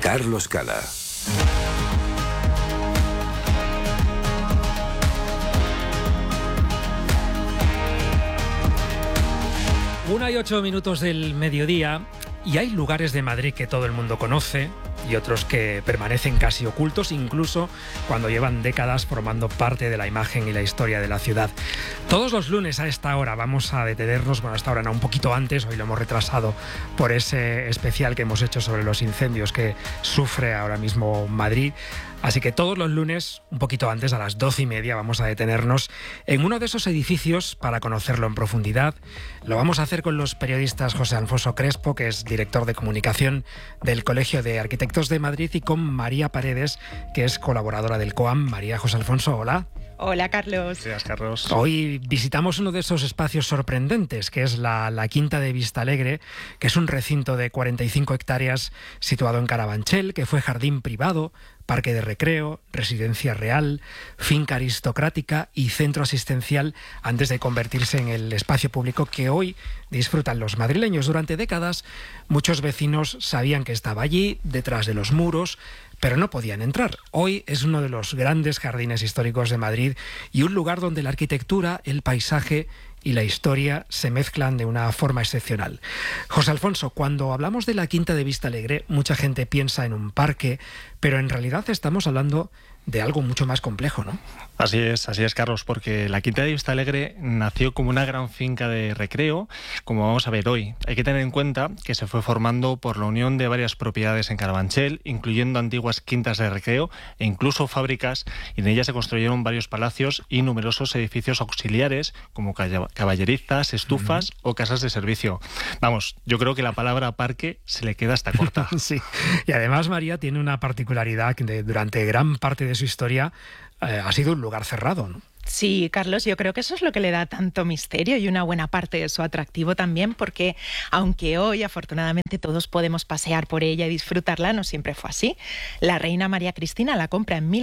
Carlos Cala. 1:08 del mediodía, y hay lugares de Madrid que todo el mundo conoce y otros que permanecen casi ocultos, incluso cuando llevan décadas formando parte de la imagen y la historia de la ciudad. Todos los lunes a esta hora vamos a detenernos, bueno, a esta hora no, un poquito antes, hoy lo hemos retrasado por ese especial que hemos hecho sobre los incendios que sufre ahora mismo Madrid. Así que todos los lunes, un poquito antes, a las 12:30, vamos a detenernos en uno de esos edificios para conocerlo en profundidad. Lo vamos a hacer con los periodistas José Alfonso Crespo, que es director de comunicación del Colegio de Arquitectos de Madrid, y con María Paredes, que es colaboradora del COAM. María, José Alfonso, hola. Hola, Carlos. Gracias, Carlos. Hoy visitamos uno de esos espacios sorprendentes, que es la Quinta de Vistalegre, que es un recinto de 45 hectáreas situado en Carabanchel, que fue jardín privado, parque de recreo, residencia real, finca aristocrática y centro asistencial, antes de convertirse en el espacio público que hoy disfrutan los madrileños. Durante décadas, muchos vecinos sabían que estaba allí, detrás de los muros, pero no podían entrar. Hoy es uno de los grandes jardines históricos de Madrid y un lugar donde la arquitectura, el paisaje y la historia se mezclan de una forma excepcional. José Alfonso, cuando hablamos de la Quinta de Vistalegre, mucha gente piensa en un parque, pero en realidad estamos hablando de algo mucho más complejo, ¿no? Así es, Carlos, porque la Quinta de Vistalegre nació como una gran finca de recreo, como vamos a ver hoy. Hay que tener en cuenta que se fue formando por la unión de varias propiedades en Carabanchel, incluyendo antiguas quintas de recreo e incluso fábricas, y en ellas se construyeron varios palacios y numerosos edificios auxiliares, como caballerizas, estufas o casas de servicio. Vamos, yo creo que la palabra parque se le queda hasta corta. Sí, y además María tiene una particularidad que durante gran parte de su historia ha sido un lugar cerrado, ¿no? Sí, Carlos, yo creo que eso es lo que le da tanto misterio y una buena parte de su atractivo también, porque aunque hoy afortunadamente todos podemos pasear por ella y disfrutarla, no siempre fue así. La reina María Cristina la compra en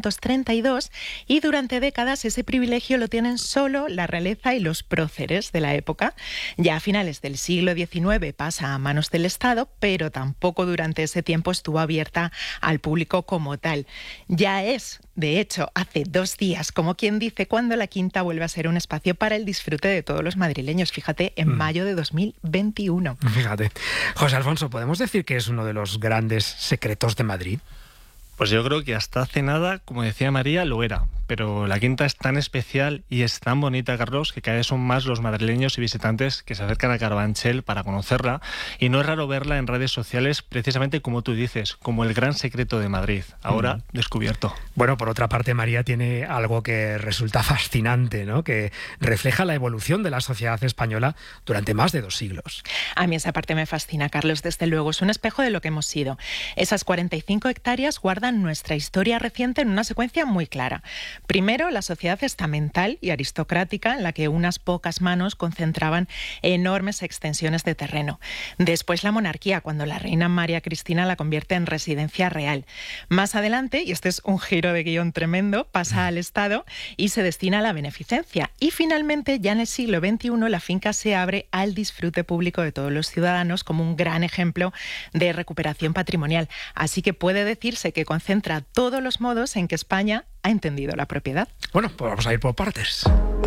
1832 y durante décadas ese privilegio lo tienen solo la realeza y los próceres de la época. Ya a finales del siglo XIX pasa a manos del Estado, pero tampoco durante ese tiempo estuvo abierta al público como tal. Ya es, de hecho, hace 2 días, como quien dice, cuando la Quinta vuelve a ser un espacio para el disfrute de todos los madrileños. Fíjate, en mayo de 2021. Fíjate. José Alfonso, ¿podemos decir que es uno de los grandes secretos de Madrid? Pues yo creo que hasta hace nada, como decía María, lo era. Pero la Quinta es tan especial y es tan bonita, Carlos, que cada vez son más los madrileños y visitantes que se acercan a Carabanchel para conocerla, y no es raro verla en redes sociales, precisamente como tú dices, como el gran secreto de Madrid, ahora descubierto. Bueno, por otra parte, María tiene algo que resulta fascinante, ¿no? Que refleja la evolución de la sociedad española durante más de 2 siglos. A mí esa parte me fascina, Carlos, desde luego. Es un espejo de lo que hemos sido. Esas 45 hectáreas guardan nuestra historia reciente en una secuencia muy clara. Primero, la sociedad estamental y aristocrática, en la que unas pocas manos concentraban enormes extensiones de terreno. Después, la monarquía, cuando la reina María Cristina la convierte en residencia real. Más adelante, y este es un giro de guión tremendo, pasa al Estado y se destina a la beneficencia. Y finalmente, ya en el siglo XXI, la finca se abre al disfrute público de todos los ciudadanos como un gran ejemplo de recuperación patrimonial. Así que puede decirse que concentra todos los modos en que España ha entendido la propiedad. Bueno, pues vamos a ir por partes.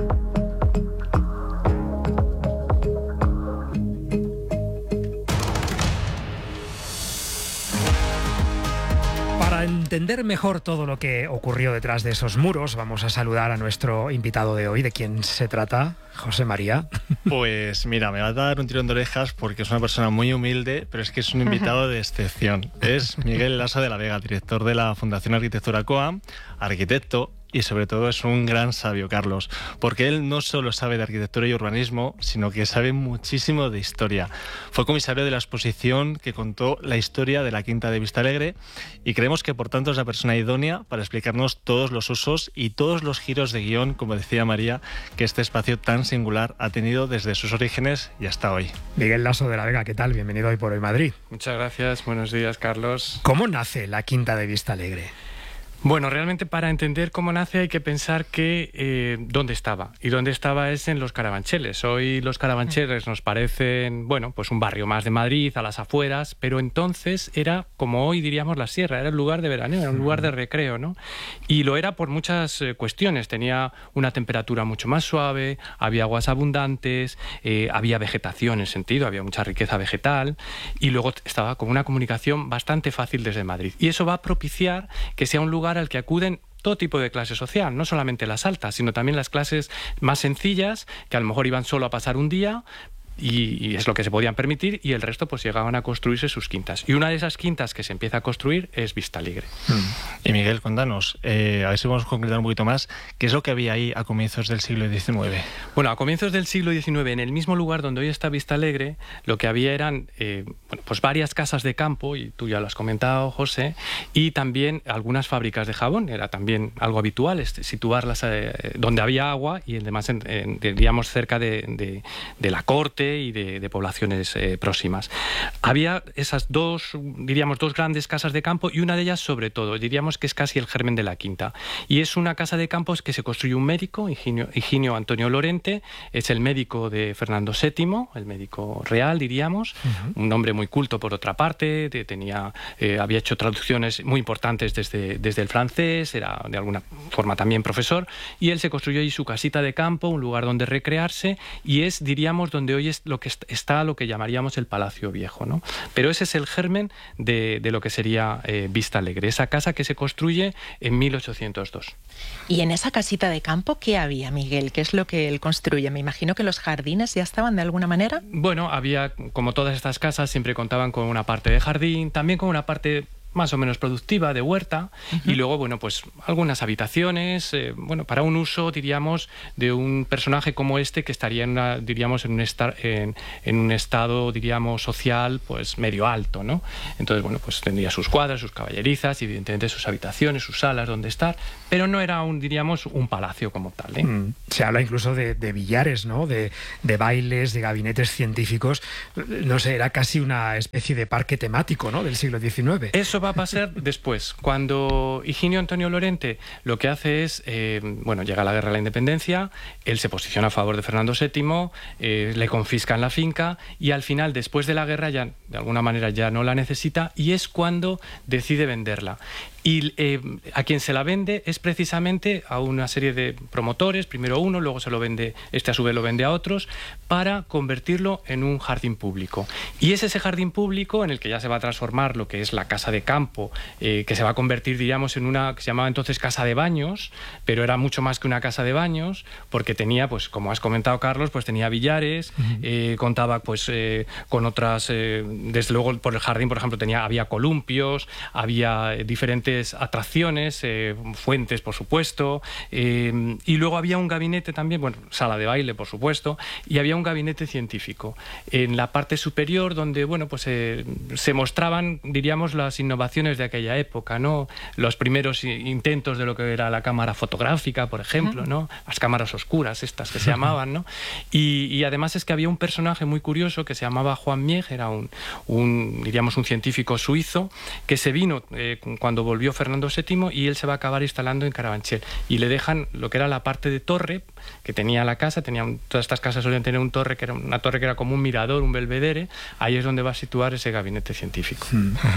Para entender mejor todo lo que ocurrió detrás de esos muros, vamos a saludar a nuestro invitado de hoy. ¿De quién se trata, José María? Pues mira, me va a dar un tirón de orejas porque es una persona muy humilde, pero es que es un invitado de excepción. Es Miguel Lasa de la Vega, director de la Fundación Arquitectura COAM, arquitecto, y sobre todo es un gran sabio, Carlos, porque él no solo sabe de arquitectura y urbanismo, sino que sabe muchísimo de historia. Fue comisario de la exposición que contó la historia de la Quinta de Vistalegre, y creemos que por tanto es la persona idónea para explicarnos todos los usos y todos los giros de guión, como decía María, que este espacio tan singular ha tenido desde sus orígenes y hasta hoy. Miguel Laso de la Vega, ¿qué tal? Bienvenido Hoy por Hoy Madrid. Muchas gracias, buenos días, Carlos. ¿Cómo nace la Quinta de Vistalegre? Bueno, realmente para entender cómo nace hay que pensar que dónde estaba. Y dónde estaba es en los Carabancheles. Hoy los Carabancheles nos parecen, bueno, pues un barrio más de Madrid, a las afueras, pero entonces era, como hoy diríamos, la Sierra, era un lugar de veraneo, era un lugar de recreo, ¿no? Y lo era por muchas cuestiones. Tenía una temperatura mucho más suave, había aguas abundantes, había vegetación en sentido, había mucha riqueza vegetal, y luego estaba con una comunicación bastante fácil desde Madrid. Y eso va a propiciar que sea un lugar al que acuden todo tipo de clase social, no solamente las altas, sino también las clases más sencillas, que a lo mejor iban solo a pasar un día, y es lo que se podían permitir, y el resto pues llegaban a construirse sus quintas. Y una de esas quintas que se empieza a construir es Vistalegre. Y Miguel, cuéntanos, a ver si podemos concretar un poquito más, ¿qué es lo que había ahí a comienzos del siglo XIX? Bueno, a comienzos del siglo XIX, en el mismo lugar donde hoy está Vistalegre, lo que había eran pues varias casas de campo, y tú ya lo has comentado, José, y también algunas fábricas de jabón. Era también algo habitual situarlas donde había agua, y además diríamos cerca de la corte y de poblaciones próximas. Había esas dos grandes casas de campo, y una de ellas sobre todo, diríamos que es casi el germen de la quinta. Y es una casa de campos que se construye un médico, Higinio Antonio Lorente, es el médico de Fernando VII, el médico real, diríamos, un hombre muy culto por otra parte, había hecho traducciones muy importantes desde el francés, era de alguna forma también profesor, y él se construyó allí su casita de campo, un lugar donde recrearse, y es, diríamos, donde hoy es lo que llamaríamos el Palacio Viejo, ¿no? Pero ese es el germen de lo que sería Vistalegre, esa casa que se construye en 1802. Y en esa casita de campo, ¿qué había, Miguel? ¿Qué es lo que él construye? Me imagino que los jardines ya estaban de alguna manera. Bueno, había, como todas estas casas, siempre contaban con una parte de jardín, también con una parte más o menos productiva, de huerta, y luego, bueno, pues algunas habitaciones, para un uso, diríamos, de un personaje como este, que estaría en un estado, diríamos, social, pues medio alto, ¿no? Entonces, bueno, pues tendría sus cuadras, sus caballerizas, y evidentemente sus habitaciones, sus salas donde estar, pero no era diríamos, un palacio como tal, ¿eh? Se habla incluso de billares, ¿no? De bailes, de gabinetes científicos. No sé, era casi una especie de parque temático, ¿no? Del siglo XIX. Eso va a pasar después, cuando Higinio Antonio Lorente lo que hace es, llega la guerra de la independencia, él se posiciona a favor de Fernando VII, le confiscan la finca, y al final, después de la guerra, ya de alguna manera ya no la necesita, y es cuando decide venderla. Y a quien se la vende es precisamente a una serie de promotores, primero uno, luego se lo vende, a su vez lo vende a otros, para convertirlo en un jardín público. Y es ese jardín público en el que ya se va a transformar lo que es la casa de campo, que se va a convertir, diríamos, en una que se llamaba entonces casa de baños, pero era mucho más que una casa de baños, porque tenía, pues como has comentado, Carlos, pues tenía billares, contaba pues con otras, desde luego por el jardín, por ejemplo, había columpios, había diferentes atracciones, fuentes, por supuesto, y luego había un gabinete también, sala de baile, por supuesto, y había un gabinete científico en la parte superior, donde se mostraban, diríamos, las innovaciones de aquella época, ¿no? Los primeros intentos de lo que era la cámara fotográfica, por ejemplo, ¿no? Las cámaras oscuras, estas que se llamaban, ¿no? Y además es que había un personaje muy curioso que se llamaba Juan Mieg, era diríamos, un científico suizo, que se vino cuando volvió Fernando VII, y él se va a acabar instalando en Carabanchel, y le dejan lo que era la parte de torre que tenía la casa. Todas estas casas solían tener una torre que era como un mirador, un belvedere. Ahí es donde va a situar ese gabinete científico.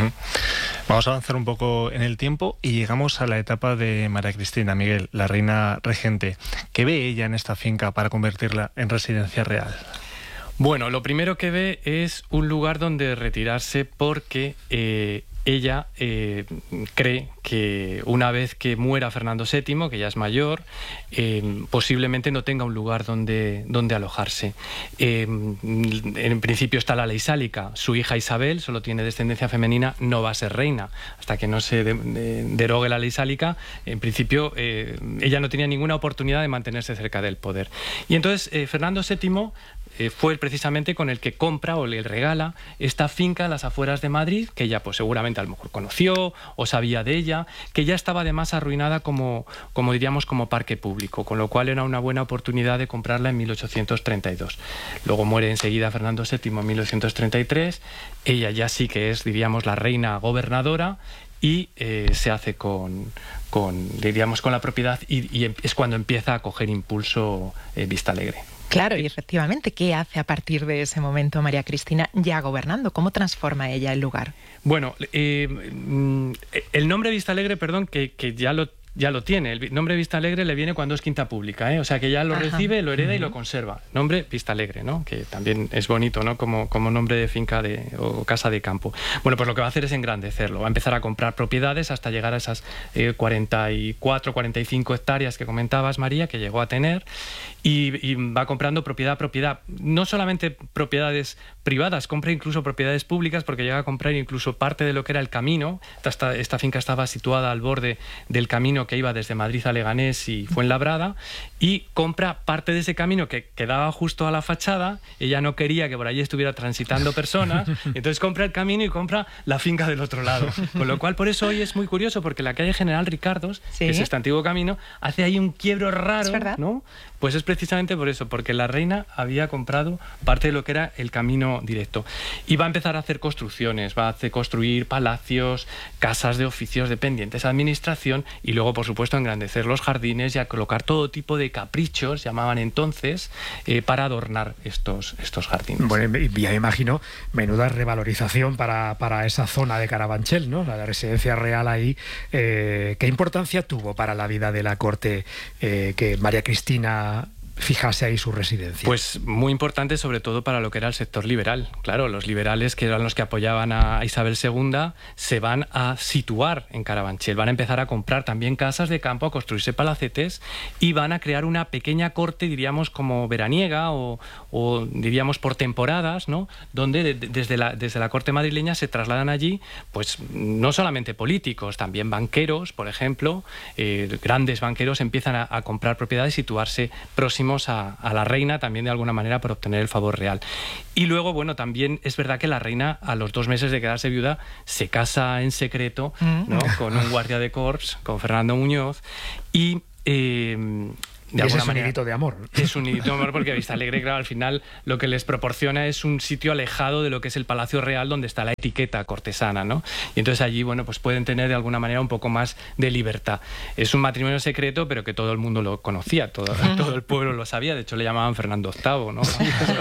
Vamos a avanzar un poco en el tiempo y llegamos a la etapa de María Cristina, Miguel, la reina regente. ¿Qué ve ella en esta finca para convertirla en residencia real? Bueno, lo primero que ve es un lugar donde retirarse, porque ella cree que una vez que muera Fernando VII, que ya es mayor, posiblemente no tenga un lugar donde alojarse. En principio está la ley sálica. Su hija Isabel solo tiene descendencia femenina, no va a ser reina. Hasta que no se derogue la ley sálica, en principio ella no tenía ninguna oportunidad de mantenerse cerca del poder. Y entonces Fernando VII fue precisamente con el que compra o le regala esta finca a las afueras de Madrid, que ella pues seguramente a lo mejor conoció o sabía de ella, que ya estaba además arruinada como diríamos, como parque público, con lo cual era una buena oportunidad de comprarla en 1832. Luego muere enseguida Fernando VII en 1833, ella ya sí que es, diríamos, la reina gobernadora, y se hace diríamos, con la propiedad y es cuando empieza a coger impulso Vistalegre. Claro, y efectivamente, ¿qué hace a partir de ese momento María Cristina ya gobernando? ¿Cómo transforma ella el lugar? Bueno, el nombre Vistalegre, perdón, que ya lo tiene. El nombre Vistalegre le viene cuando es quinta pública, ¿eh? O sea que ya lo recibe, lo hereda y lo conserva. Nombre Vistalegre, ¿no? Que también es bonito, ¿no? Como nombre de finca o casa de campo. Bueno, pues lo que va a hacer es engrandecerlo. Va a empezar a comprar propiedades hasta llegar a esas 44, 45 hectáreas que comentabas, María, que llegó a tener. Y va comprando propiedad a propiedad. No solamente propiedades privadas, compra incluso propiedades públicas, porque llega a comprar incluso parte de lo que era el camino. Esta finca estaba situada al borde del camino que iba desde Madrid a Leganés y Fuenlabrada, y compra parte de ese camino que quedaba justo a la fachada. Ella no quería que por allí estuviera transitando personas, entonces compra el camino y compra la finca del otro lado. Con lo cual, por eso hoy es muy curioso, porque la calle General Ricardos, ¿sí?, que es este antiguo camino, hace ahí un quiebro raro, ¿no? Pues es precisamente por eso, porque la reina había comprado parte de lo que era el camino directo. Y va a empezar a hacer construcciones, va a hacer construir palacios, casas de oficios dependientes a administración, y luego, por supuesto, engrandecer los jardines y a colocar todo tipo de caprichos, llamaban entonces, para adornar estos jardines. Bueno, ya me imagino, menuda revalorización para esa zona de Carabanchel, ¿no? La residencia real ahí. ¿Qué importancia tuvo para la vida de la corte que María Cristina fijase ahí su residencia? Pues muy importante, sobre todo para lo que era el sector liberal. Claro, los liberales, que eran los que apoyaban a Isabel II, se van a situar en Carabanchel, van a empezar a comprar también casas de campo, a construirse palacetes, y van a crear una pequeña corte, diríamos, como veraniega o diríamos por temporadas, ¿no? Donde desde la corte madrileña se trasladan allí, pues no solamente políticos, también banqueros, por ejemplo, grandes banqueros empiezan a comprar propiedades y situarse próximos a la reina, también de alguna manera por obtener el favor real. Y luego, bueno, también es verdad que la reina, a los 2 meses de quedarse viuda, se casa en secreto, ¿no?, con un guardia de corps, con Fernando Muñoz, y de alguna manera, un nidito de amor. Es un nidito de amor, porque Vistalegre, claro, al final lo que les proporciona es un sitio alejado de lo que es el Palacio Real, donde está la etiqueta cortesana, ¿no? Y entonces allí, bueno, pues pueden tener de alguna manera un poco más de libertad. Es un matrimonio secreto, pero que todo el mundo lo conocía, todo el pueblo lo sabía. De hecho, le llamaban Fernando VIII, ¿no?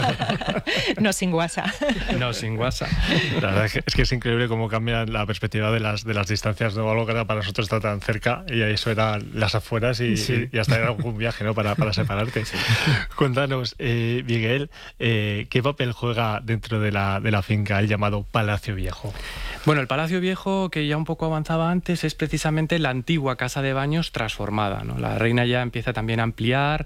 No sin guasa. No sin guasa. La verdad es que es increíble cómo cambia la perspectiva de las distancias, ¿no? Algo que para nosotros está tan cerca, y eso era las afueras y hasta era algún viaje, ¿no?, para separarte. Sí. Cuéntanos, Miguel, ¿qué papel juega dentro de la finca el llamado Palacio Viejo? Bueno, el Palacio Viejo, que ya un poco avanzaba antes, es precisamente la antigua casa de baños transformada, ¿no? La reina ya empieza también a ampliar.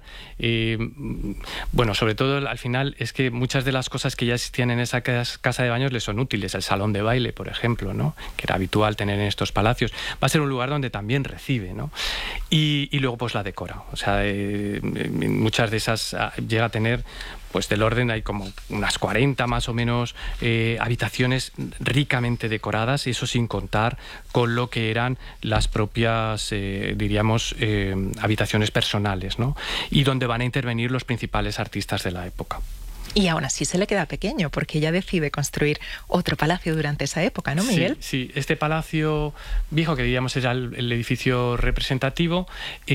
Bueno, sobre todo al final es que muchas de las cosas que ya existían en esa casa de baños le son útiles. El salón de baile, por ejemplo, ¿no?, que era habitual tener en estos palacios. Va a ser un lugar donde también recibe, ¿no? Y luego pues la decora. O sea, muchas de esas llega a tener, pues del orden, hay como unas 40 más o menos habitaciones ricamente decoradas, y eso sin contar con lo que eran las propias, diríamos, habitaciones personales, ¿no? Y donde van a intervenir los principales artistas de la época. Y aún así se le queda pequeño, porque ella decide construir otro palacio durante esa época, ¿no, Miguel? Sí, este Palacio Viejo, que diríamos era el edificio representativo,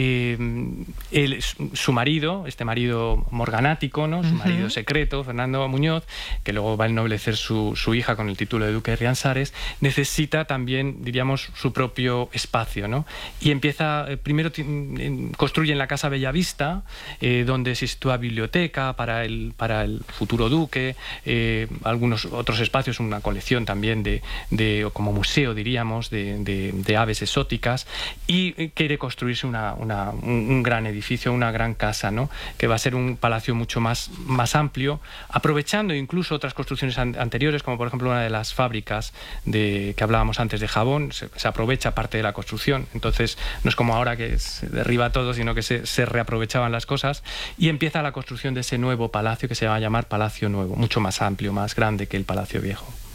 su marido, este marido morganático, ¿no?, su marido secreto, Fernando Muñoz, que luego va a ennoblecer su hija con el título de duque de Riansares, necesita también, diríamos, su propio espacio, ¿no? Y empieza, primero construye en la Casa Bellavista, donde se sitúa biblioteca para el futuro duque, algunos otros espacios, una colección también de como museo, diríamos, de aves exóticas, y quiere construirse un gran edificio, una gran casa, ¿no?, que va a ser un palacio mucho más amplio, aprovechando incluso otras construcciones anteriores, como por ejemplo una de las fábricas que hablábamos antes de jabón. Se aprovecha parte de la construcción, entonces no es como ahora que se derriba todo, sino que se reaprovechaban las cosas, y empieza la construcción de ese nuevo palacio que se va a llamar Palacio Nuevo, mucho más amplio, más grande que el Palacio Viejo.